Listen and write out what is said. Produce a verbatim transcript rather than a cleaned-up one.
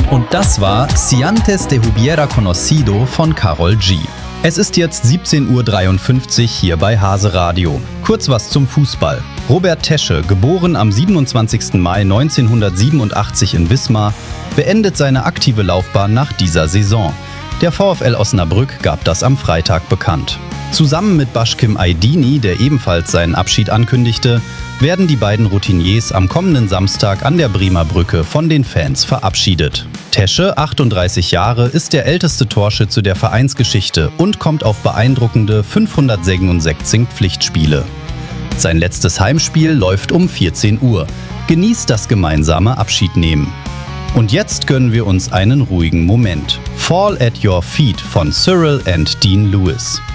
Und das war Si antes te hubiera conocido von Karol G. Es ist jetzt siebzehn Uhr dreiundfünfzig hier bei Hase Radio. Kurz was zum Fußball. Robert Tesche, geboren am siebenundzwanzigsten Mai neunzehnhundertsiebenundachtzig in Wismar, beendet seine aktive Laufbahn nach dieser Saison. Der VfL Osnabrück gab das am Freitag bekannt. Zusammen mit Başkim Aydini, der ebenfalls seinen Abschied ankündigte, werden die beiden Routiniers am kommenden Samstag an der Bremer Brücke von den Fans verabschiedet. Tesche, achtunddreißig Jahre, ist der älteste Torschütze der Vereinsgeschichte und kommt auf beeindruckende fünfhundertsechsundsechzig Pflichtspiele. Sein letztes Heimspiel läuft um vierzehn Uhr. Genießt das gemeinsame Abschiednehmen. Und jetzt gönnen wir uns einen ruhigen Moment. Fall at Your Feet von Cyril and Dean Lewis.